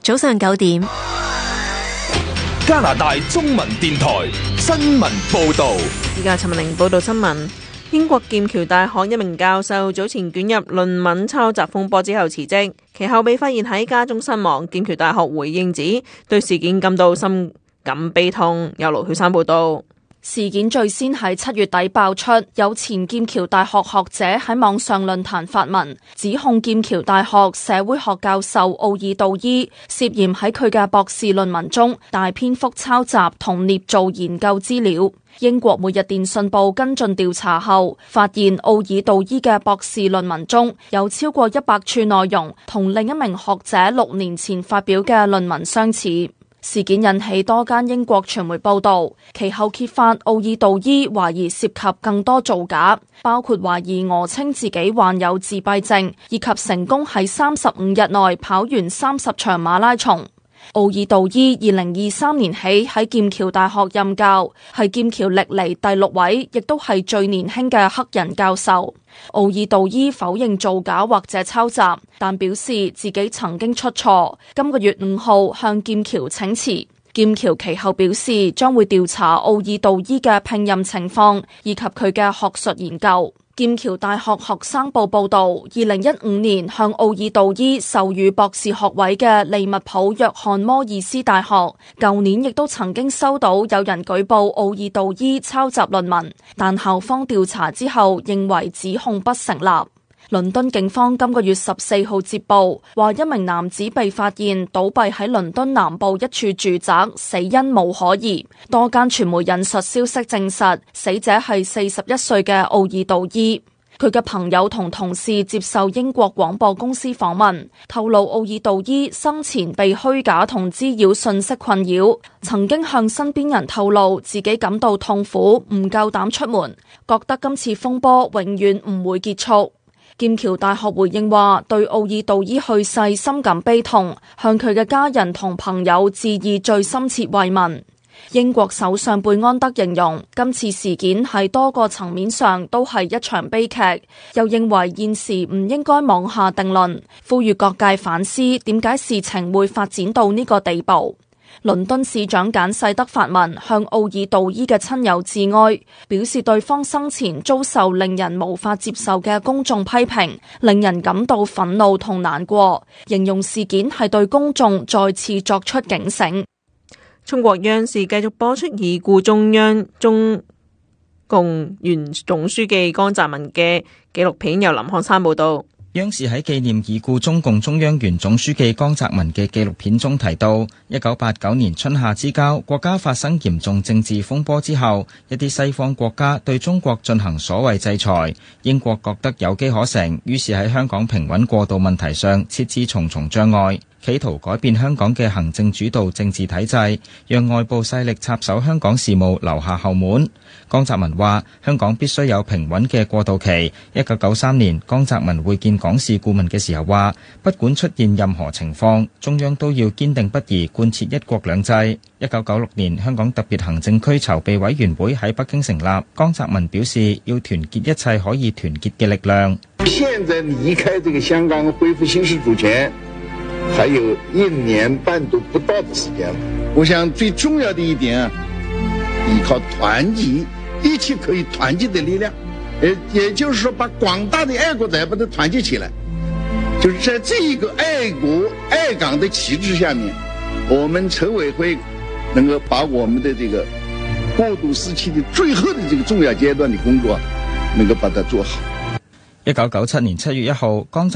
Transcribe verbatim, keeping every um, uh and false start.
早上九點， 加拿大中文電台新聞報道。 依家陳文玲報道新聞。英國劍橋大學一名教授早前捲入論文抄襲風波之後辭職，其後被發現喺家中身亡。劍橋大學回應指對事件感到深感悲痛。有盧曉珊報道。 事件最先喺七月底爆出，有前劍橋大學學者喺網上論壇發文，指控劍橋大學社會學教授奧爾道伊涉嫌喺佢嘅博士論文中大篇幅抄襲同捏造研究資料。英國每日電訊報跟進調查後，發現奧爾道伊嘅博士論文中有超過一百處內容同另一名學者六年前發表嘅論文相似。事件引起多間英國傳媒報道，其後揭發奧爾道伊懷疑涉及更多造假，包括懷疑訛稱自己患有自閉症，以及成功喺三十五日內跑完三十場馬拉松。奧爾道伊二零二三年起喺劍橋大學任教，係劍橋歷嚟第六位，亦都係最年輕嘅黑人教授。奧爾道伊否認造假或者抄襲，但表示自己曾經出錯。今個月五號向劍橋請辭，劍橋其後表示將會調查奧爾道伊嘅聘任情況以及佢嘅學術研究。劍橋大學學生報報道，二零一五年向奧爾道伊授予博士學位嘅利物浦約翰摩爾斯大學，舊年亦都曾經收到有人舉報奧爾道伊抄襲論文，但校方調查之後認為指控不成立。倫敦警方今個月十四號接報，話一名男子被發現倒斃喺倫敦南部一處住宅，死因無可疑。多間傳媒引述消息證實，死者係四十一歲嘅奧爾道伊。佢嘅朋友同同事接受英國廣播公司訪問，透露奧爾道伊生前被虛假同滋擾信息困擾，曾經向身邊人透露自己感到痛苦，唔夠膽出門，覺得今次風波永遠唔會結束。劍橋大學回應話，對奧爾道伊去世深感悲痛，向佢嘅家人同朋友致以最深切慰問。英國首相貝安德形容今次事件喺多個層面上都係一場悲劇，又認為現時唔應該妄下定論，呼籲各界反思點解事情會發展到呢個地步。倫敦市長簡世德發文向奧爾道伊嘅親友致哀，表示對方生前遭受令人無法接受嘅公眾批評，令人感到憤怒同難過，形容事件係對公眾再次作出警醒。 中國央視繼續播出已故中央中共原總書記江澤民嘅紀錄片，由林漢山報道。 央視喺紀念已故中共中央原總書記江澤民嘅紀錄片中提到，一九八九年春夏之交，國家發生嚴重政治風波之後，一啲西方國家對中國進行所謂制裁，英國覺得有機可乘，於是喺香港平穩過渡問題上設置重重障礙，企圖改變香港嘅行政主導政治體制，讓外部勢力插手香港事務留下後門。江澤民話：香港必須有平穩嘅過渡期。一九九三年，江澤民會見港事顧問嘅時候話：不管出現任何情況，中央都要堅定不移貫徹一國兩制。一九九六年，香港特別行政區籌備委員會喺北京成立，江澤民表示要團結一切可以團結嘅力量。 現在離開這個香港恢復行使主權，還有一年半都不到的時間。我想最重要的一點啊，依靠團結，一切可以團結的力量，也也就是說，把廣大的愛國者把它團結起來，就是在這一個愛國愛港的旗幟下面，我們籌委會能夠把我們的這個過渡時期的最後的這個重要階段的工作，能夠把它做好。 一九九七年七月一號，江